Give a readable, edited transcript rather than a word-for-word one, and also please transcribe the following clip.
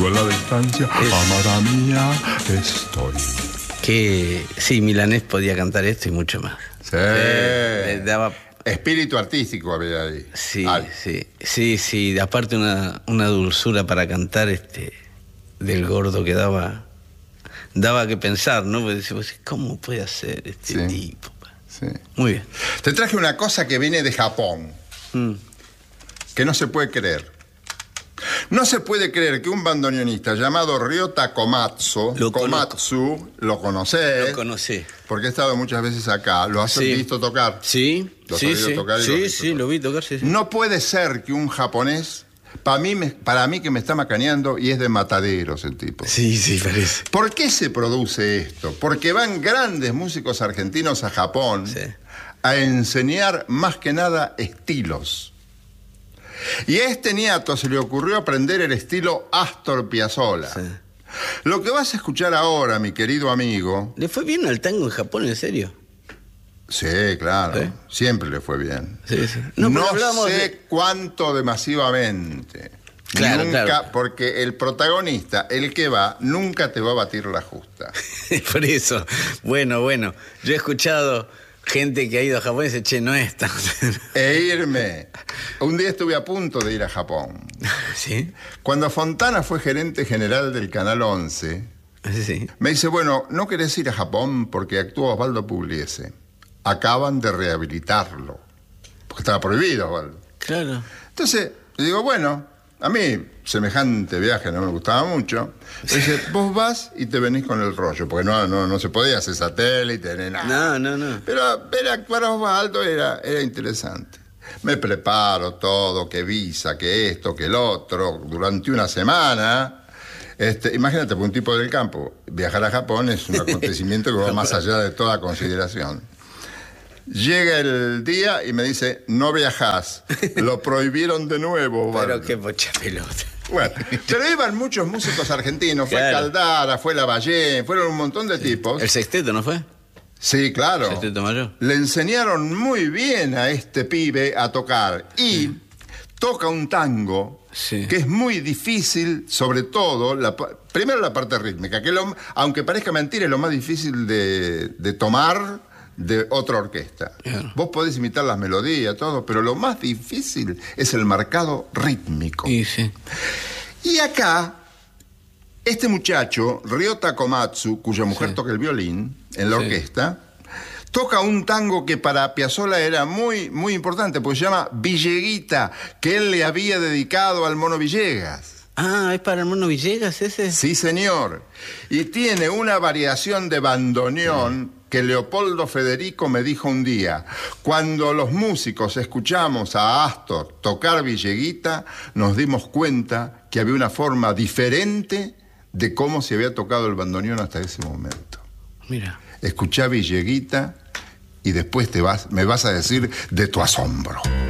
contigo a la distancia, amada mía, estoy. Que sí, Milanés podía cantar esto y mucho más. Sí. Le daba... Espíritu artístico había ahí. Sí, sí. Aparte una dulzura para cantar del Gordo que daba que pensar, ¿no? Porque decís, ¿cómo puede hacer este tipo? Sí. Muy bien. Te traje una cosa que viene de Japón, que no se puede creer. No se puede creer que un bandoneonista llamado Ryota Komatsu, lo conocés. Lo conocí. Porque he estado muchas veces acá. ¿Lo has visto tocar? Sí, tocar lo vi tocar, sí. No puede ser que un japonés, para mí que me está macaneando, y es de Mataderos el tipo. Sí, parece. ¿Por qué se produce esto? Porque van grandes músicos argentinos a Japón a enseñar más que nada estilos. Y a este niato se le ocurrió aprender el estilo Astor Piazzolla. Sí. Lo que vas a escuchar ahora, mi querido amigo... ¿Le fue bien al tango en Japón, en serio? Sí, claro. ¿Sí? Siempre le fue bien. Sí. No sé cuánto de masivamente. Claro, nunca, porque el protagonista, el que va, nunca te va a batir la justa. Por eso. Bueno. Yo he escuchado... gente que ha ido a Japón y dice, che, no es tan... Un día estuve a punto de ir a Japón. ¿Sí? Cuando Fontana fue gerente general del Canal 11, me dice, bueno, ¿no querés ir a Japón? Porque actúa Osvaldo Pugliese. Acaban de rehabilitarlo. Porque estaba prohibido, Osvaldo. Claro. Entonces, le digo, bueno, a mí semejante viaje no me gustaba mucho. Me dice, vos vas y te venís con el rollo, porque no se podía hacer satélite ni nada. No. Pero ver actuar a Osvaldo era interesante. Me preparo todo, que visa, que esto, que el otro, durante una semana. Imagínate, por un tipo del campo, viajar a Japón es un acontecimiento que va más allá de toda consideración. Llega el día y me dice, no viajás, lo prohibieron de nuevo. Pero qué pocha pelota. Bueno, pero iban muchos músicos argentinos, fue Caldara, fue Lavallén, fueron un montón de tipos. ¿El sexteto no fue? Sí, claro. ¿El sexteto mayor? Le enseñaron muy bien a este pibe a tocar y toca un tango que es muy difícil, sobre todo, primero la parte rítmica, que aunque parezca mentira es lo más difícil de tomar de otra orquesta. Vos podés imitar las melodías, todo, pero lo más difícil es el marcado rítmico. Y acá, este muchacho, Ryota Komatsu, cuya mujer toca el violín en la orquesta, toca un tango que para Piazzolla era muy, muy importante, porque se llama Villeguita, que él le había dedicado al Mono Villegas. Ah, ¿es para el Mono Villegas ese? Sí, señor. Y tiene una variación de bandoneón que Leopoldo Federico me dijo un día. Cuando los músicos escuchamos a Astor tocar Villeguita, nos dimos cuenta que había una forma diferente de cómo se había tocado el bandoneón hasta ese momento. Mira. Escuchá Villeguita y después me vas a decir de tu asombro.